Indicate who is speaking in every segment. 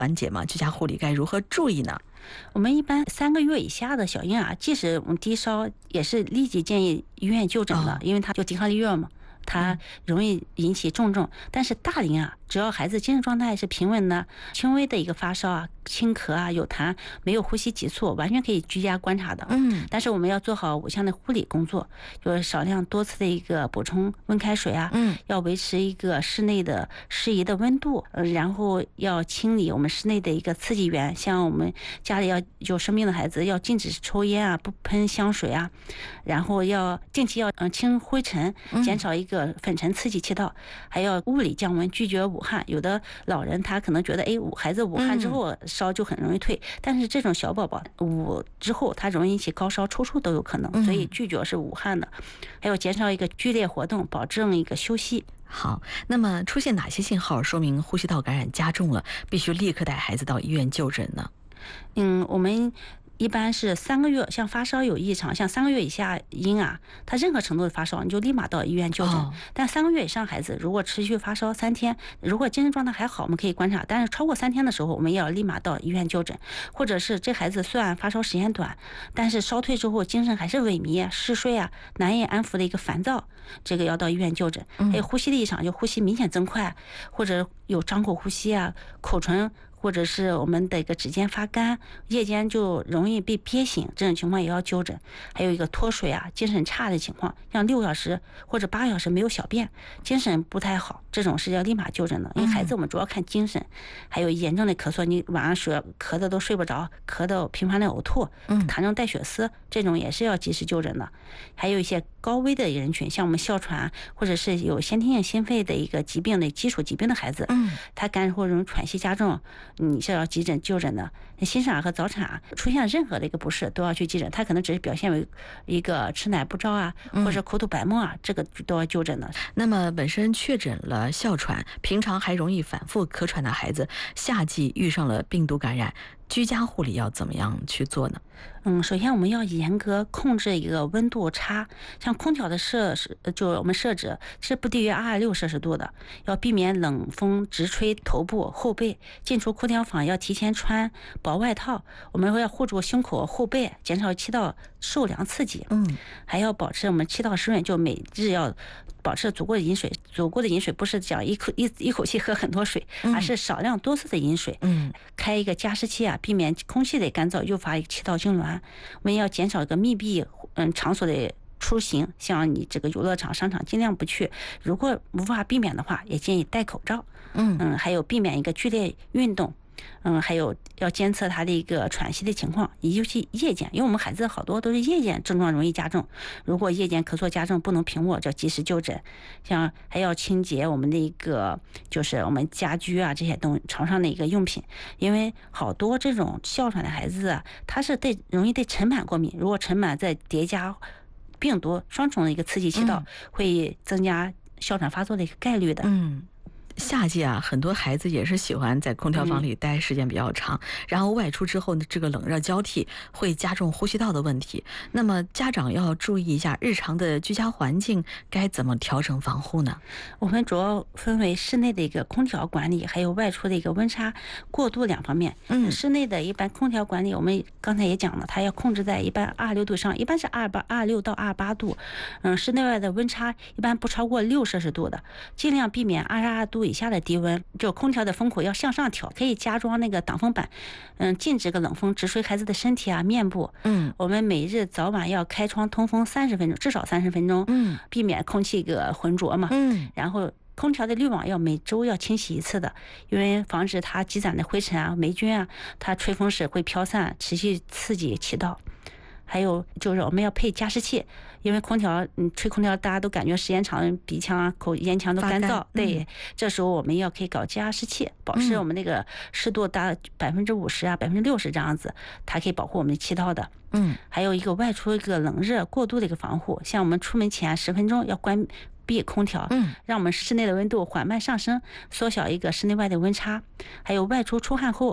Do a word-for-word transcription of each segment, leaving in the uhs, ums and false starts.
Speaker 1: 缓解吗？居家护理该如何注意呢？
Speaker 2: 我们一般三个月以下的小婴儿，即使我们低烧，也是立即建议医院就诊的，哦、因为它有抵抗力弱嘛。它容易引起重症，但是大龄啊，只要孩子精神状态是平稳的，轻微的一个发烧啊、轻咳啊、有痰、没有呼吸急促，完全可以居家观察的。
Speaker 1: 嗯，
Speaker 2: 但是我们要做好五项的护理工作，就是少量多次的一个补充温开水啊，
Speaker 1: 嗯，
Speaker 2: 要维持一个室内的适宜的温度，呃，然后要清理我们室内的一个刺激源，像我们家里要有生病的孩子，要禁止抽烟啊，不喷香水啊，然后要定期要嗯清灰尘，减少一个。个粉尘刺激气道，还要物理降温，拒绝武汉。有的老人他可能觉得，哎，孩子武汉之后烧就很容易退，嗯、但是这种小宝宝捂之后，他容易引起高烧、抽搐都有可能，所以拒绝是武汉的。还有减少一个剧烈活动，保证一个休息。
Speaker 1: 好，那么出现哪些信号说明呼吸道感染加重了，必须立刻带孩子到医院就诊呢？
Speaker 2: 嗯，我们。一般是三个月，像发烧有异常，像三个月以下婴儿，他任何程度的发烧，你就立马到医院就诊。哦、但三个月以上孩子，如果持续发烧三天，如果精神状态还好，我们可以观察；但是超过三天的时候，我们也要立马到医院就诊。或者是这孩子虽然发烧时间短，但是烧退之后精神还是萎靡、嗜睡啊，难以安抚的一个烦躁，这个要到医院就诊。还有呼吸的异常，就呼吸明显增快，或者有张口呼吸啊，口唇。或者是我们的一个指尖发干，夜间就容易被憋醒，这种情况也要就诊。还有一个脱水啊、精神差的情况，像六小时或者八小时没有小便，精神不太好，这种是要立马就诊的。因为孩子我们主要看精神，还有严重的咳嗽，你晚上睡咳的都睡不着，咳的频繁的呕吐，痰中带血丝，这种也是要及时就诊的。还有一些高危的人群，像我们哮喘或者是有先天性心肺的一个疾病的基础疾病的孩子，嗯，他感染后容易喘息加重。你是要急诊就诊的，新生儿和早产啊，出现任何的一个不适都要去急诊，他可能只是表现为一个吃奶不招啊，或者口吐白沫啊，这个都要就诊的。
Speaker 1: 那么本身确诊了哮喘，平常还容易反复咳喘的孩子，夏季遇上了病毒感染，居家护理要怎么样去做呢？
Speaker 2: 嗯，首先我们要严格控制一个温度差，像空调的设置，就我们设置是不低于二十六摄氏度的，要避免冷风直吹头部、后背。进出空调房要提前穿薄外套，我们要护住胸口、后背，减少气道受凉刺激。嗯，还要保持我们气道湿润，就每日要保持足够的饮水。足够的饮水不是讲一口一一口气喝很多水，而是少量多次的饮水。嗯，开一个加湿器啊，避免空气的干燥诱发气道痉挛。我们要减少一个密闭嗯场所的出行，像你这个游乐场、商场尽量不去。如果无法避免的话，也建议戴口罩。嗯嗯，还有避免一个剧烈运动。嗯，还有要监测他的一个喘息的情况，尤其夜间，因为我们孩子好多都是夜间症状容易加重，如果夜间咳嗽加重不能平卧，就要及时就诊。像还要清洁我们的一个就是我们家居啊这些东床上的一个用品，因为好多这种哮喘的孩子啊，他是对容易对尘螨过敏，如果尘螨再叠加病毒双重的一个刺激气道，嗯、会增加哮喘发作的一个概率的。
Speaker 1: 嗯。夏季啊，很多孩子也是喜欢在空调房里待时间比较长，嗯、然后外出之后呢，这个冷热交替会加重呼吸道的问题。那么家长要注意一下日常的居家环境该怎么调整防护呢？
Speaker 2: 我们主要分为室内的一个空调管理，还有外出的一个温差过渡两方面。嗯，室内的一般空调管理，我们刚才也讲了，它要控制在一般二十六度以上，一般是二八二十六到二十八度。嗯，室内外的温差一般不超过六摄氏度的，尽量避免二十二度以下的低温，就空调的风口要向上调，可以加装那个挡风板，嗯，禁止个冷风直吹孩子的身体啊、面部。嗯，我们每日早晚要开窗通风三十分钟，至少三十分钟。嗯，避免空气个浑浊嘛。嗯，然后空调的滤网要每周要清洗一次的，因为防止它积攒的灰尘啊、霉菌啊，它吹风时会飘散，持续刺激气道。还有就是我们要配加湿器，因为空调，嗯，吹空调大家都感觉时间长，鼻腔啊、口咽腔都干燥，对，嗯、这时候我们要可以搞加湿器，保持我们那个湿度达百分之五十啊、百分之六十这样子，它可以保护我们的气道的。嗯，还有一个外出一个冷热过度的一个防护，像我们出门前十分钟要关闭空调，嗯，让我们室内的温度缓慢上升，缩小一个室内外的温差。还有外出出汗后，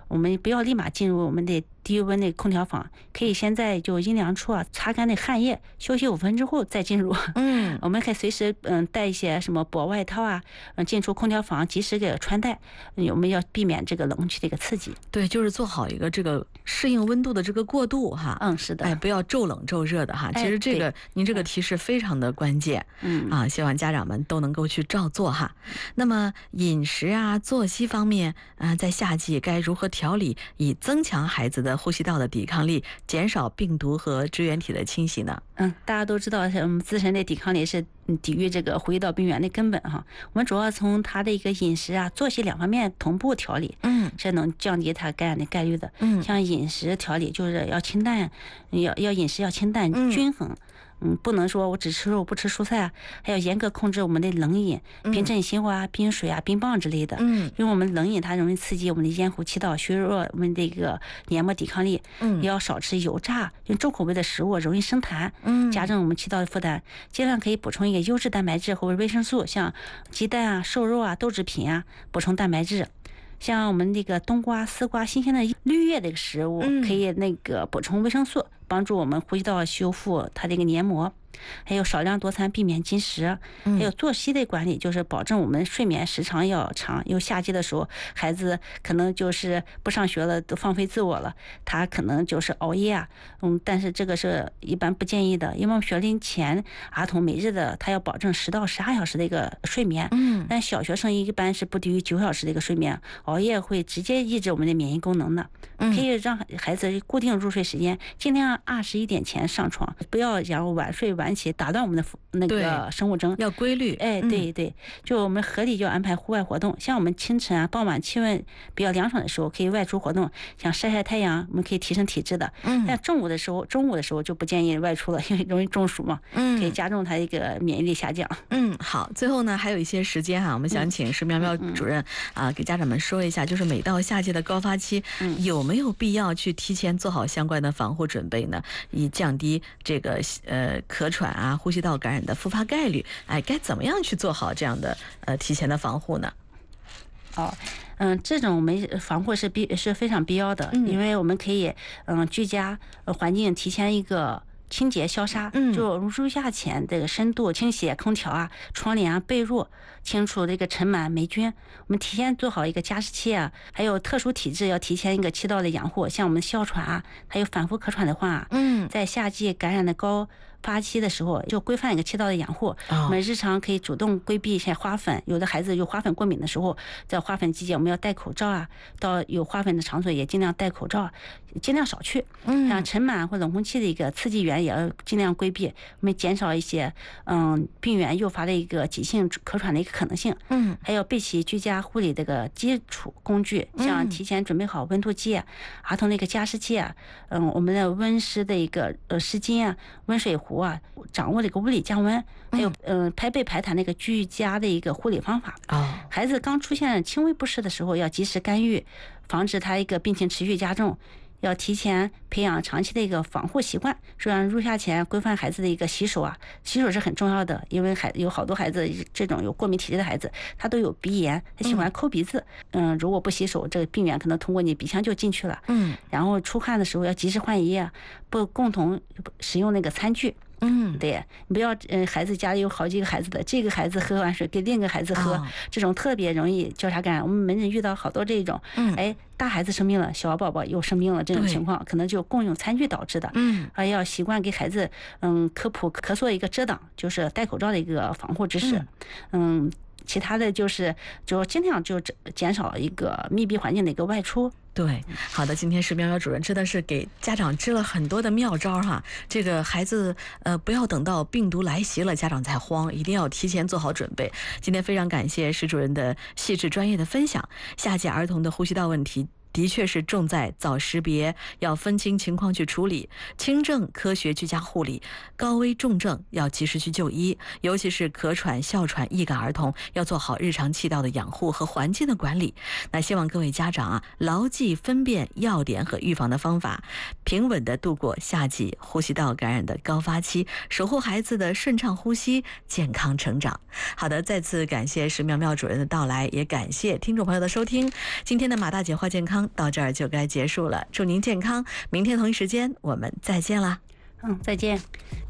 Speaker 2: 我们不要立马进入我们的低温的空调房，可以先在就阴凉处啊擦干那汗液，休息五分之后再进入。
Speaker 1: 嗯，
Speaker 2: 我们可以随时嗯带一些什么薄外套啊，嗯进出空调房及时给穿戴。我们要避免这个冷气的一个刺激。
Speaker 1: 对，就是做好一个这个适应温度的这个过渡哈。
Speaker 2: 嗯，是的。
Speaker 1: 哎，不要骤冷骤热的哈。其实这个您这个提示非常的关键。
Speaker 2: 嗯
Speaker 1: 啊，希望家长们都能够去照做哈。那么饮食啊、作息方面，啊、呃，在夏季该如何调理，以增强孩子的呼吸道的抵抗力，减少病毒和支原体的侵袭呢？
Speaker 2: 嗯，大家都知道，我们自身的抵抗力是抵御这个呼吸道病原的根本哈。我们主要从他的一个饮食啊、作息两方面同步调理，
Speaker 1: 嗯，
Speaker 2: 是能降低他感染的概率的。
Speaker 1: 嗯，
Speaker 2: 像饮食调理就是要清淡，要要饮食要清淡均衡。嗯嗯，不能说我只吃肉不吃蔬菜啊，还要严格控制我们的冷饮，冰镇西瓜、冰水啊、冰棒之类的。
Speaker 1: 嗯，
Speaker 2: 因为我们冷饮它容易刺激我们的咽喉气道，削弱我们这个黏膜抵抗力。
Speaker 1: 嗯，
Speaker 2: 要少吃油炸、用重口味的食物，容易生痰，
Speaker 1: 嗯，
Speaker 2: 加重我们气道的负担。尽量可以补充一个优质蛋白质或者维生素，像鸡蛋啊、瘦肉啊、豆制品啊，补充蛋白质。像我们那个冬瓜、丝瓜、新鲜的绿叶的食物，可以那个补充维生素，帮助我们呼吸道修复它的一个黏膜。还有少量多餐，避免进食，还有作息的管理，就是保证我们睡眠时长要长。因为夏季的时候，孩子可能就是不上学了，都放飞自我了，他可能就是熬夜啊，嗯，但是这个是一般不建议的，因为我们学龄前儿童每日的他要保证十到十二小时的一个睡眠，
Speaker 1: 嗯，
Speaker 2: 但小学生一般是不低于九小时的一个睡眠，熬夜会直接抑制我们的免疫功能的。可以让孩子固定入睡时间，尽量二十一点前上床，不要然后晚睡晚起，打断我们的那个生物钟，
Speaker 1: 要规律。
Speaker 2: 哎，对对，就我们合理就安排户外活动，像我们清晨啊、傍晚气温比较凉爽的时候，可以外出活动，像晒晒太阳，我们可以提升体质的。嗯，但中午的时候，中午的时候就不建议外出了，因为容易中暑嘛。嗯，可以加重他一个免疫力下降。
Speaker 1: 嗯，好，最后呢还有一些时间哈、啊，我们想请石苗苗主任、嗯、啊给家长们说一下，就是每到夏季的高发期，嗯、有没有必要去提前做好相关的防护准备呢？以降低这个呃咳喘啊、呼吸道感染的复发概率。哎，该怎么样去做好这样的呃提前的防护呢？
Speaker 2: 哦，嗯，这种我们防护是必是非常必要的，嗯、因为我们可以嗯居家环境提前一个清洁消杀，嗯，就入夏前这个深度清洗空调啊、窗帘啊、被褥，清除这个尘螨霉菌。我们提前做好一个加湿器啊，还有特殊体质要提前一个气道的养护，像我们哮喘啊，还有反复咳喘的话，嗯，在夏季感染的高发期的时候，就规范一个气道的养护。哦、我们日常可以主动规避一些花粉，有的孩子有花粉过敏的时候，在花粉季节我们要戴口罩啊，到有花粉的场所也尽量戴口罩，尽量少去。嗯，像尘螨或冷空气的一个刺激源也要尽量规避，我们减少一些嗯病原诱发的一个急性咳喘的一个可能性。嗯，还有备齐居家护理这个基础工具，像提前准备好温度计、啊、儿童的一个加湿器啊，嗯，我们的温湿的一个呃湿巾啊、温水壶啊，掌握这个物理降温，还有嗯、呃、拍背排痰那个居家的一个护理方法。啊，孩子刚出现轻微不适的时候，要及时干预，防止他一个病情持续加重。要提前培养长期的一个防护习惯，说让入夏前规范孩子的一个洗手啊，洗手是很重要的，因为孩有好多孩子这种有过敏体质的孩子，他都有鼻炎，他喜欢抠鼻子，嗯，如果不洗手，这个病原可能通过你鼻腔就进去了，嗯，然后出汗的时候要及时换衣啊，不共同使用那个餐具。嗯，对，你不要，嗯，孩子家里有好几个孩子的，这个孩子喝完水给另一个孩子喝，哦、这种特别容易交叉感染。我们门诊遇到好多这种，嗯，哎，大孩子生病了，小宝宝又生病了，这种情况可能就共用餐具导致的。嗯，还要习惯给孩子，嗯，科普咳嗽一个遮挡，就是戴口罩的一个防护知识，嗯。嗯，其他的就是就尽量就减少一个密闭环境的一个外出。
Speaker 1: 对，好的，今天石苗苗主任真的是给家长支了很多的妙招哈。这个孩子呃不要等到病毒来袭了家长才慌，一定要提前做好准备。今天非常感谢石主任的细致专业的分享。夏季儿童的呼吸道问题的确是重在早识别，要分清情况去处理，轻症科学居家护理，高危重症要及时去就医，尤其是咳喘、哮喘、易感儿童要做好日常气道的养护和环境的管理。那希望各位家长啊，牢记分辨要点和预防的方法，平稳地度过夏季呼吸道感染的高发期，守护孩子的顺畅呼吸、健康成长。好的，再次感谢石苗苗主任的到来，也感谢听众朋友的收听。今天的马大姐话健康康到这儿就该结束了，祝您健康，明天同一时间我们再见啦。
Speaker 2: 嗯，再见。